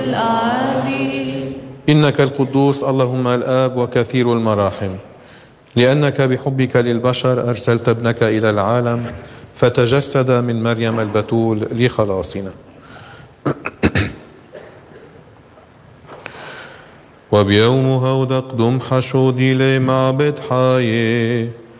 الأعالي. إنك القدوس اللهم الآب وكثير المراحم، لأنك بحبك للبشر أرسلت ابنك إلى العالم فتجسد من مريم البتول لخلاصنا. وبيوم هودق دم حشودي لمعبد حايه